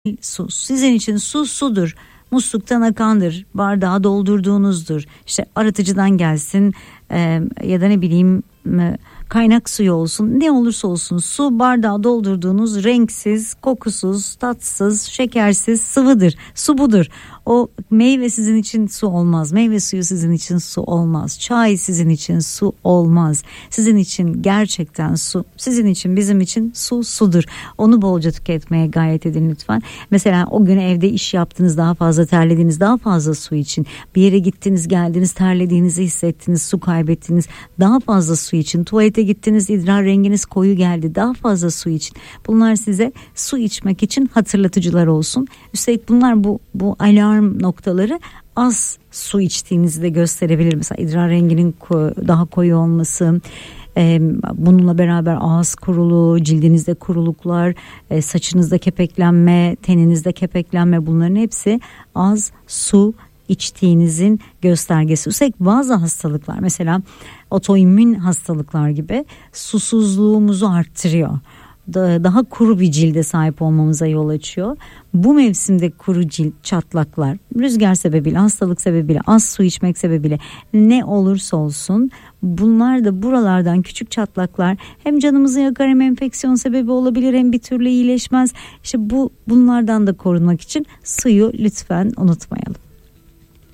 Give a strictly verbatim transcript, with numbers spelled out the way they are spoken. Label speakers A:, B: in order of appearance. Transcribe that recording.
A: Su. Sizin için su sudur. Musluktan akandır. Bardağı doldurduğunuzdur. İşte arıtıcıdan gelsin e, ya da ne bileyim e, kaynak suyu olsun. Ne olursa olsun su bardağı doldurduğunuz renksiz, kokusuz, tatsız, şekersiz sıvıdır. Su budur. O meyve sizin için su olmaz. Meyve suyu sizin için su olmaz. Çay sizin için su olmaz. Sizin için gerçekten su. Sizin için, bizim için su sudur. Onu bolca tüketmeye gayret edin lütfen. Mesela o gün evde iş yaptınız, daha fazla terlediniz, daha fazla su için. Bir yere gittiniz, geldiniz, terlediğinizi hissettiniz, su kaybettiniz. Daha fazla su için. Tuvalete gittiniz, idrar renginiz koyu geldi. Daha fazla su için. Bunlar size su içmek için hatırlatıcılar olsun. Üstelik bunlar bu bu alarm noktaları az su içtiğinizi de gösterebilir. Mesela idrar renginin daha koyu olması, bununla beraber ağız kuruluğu, cildinizde kuruluklar, saçınızda kepeklenme, teninizde kepeklenme, bunların hepsi az su içtiğinizin göstergesi. Üstelik bazı hastalıklar, mesela otoimmün hastalıklar gibi susuzluğumuzu arttırıyor. Daha kuru bir cilde sahip olmamıza yol açıyor. Bu mevsimde kuru cilt, çatlaklar, rüzgar sebebiyle, hastalık sebebiyle, az su içmek sebebiyle, ne olursa olsun bunlar da, buralardan küçük çatlaklar hem canımızı yakar, hem enfeksiyon sebebi olabilir, hem bir türlü iyileşmez. İşte bu bunlardan da korunmak için suyu lütfen unutmayalım.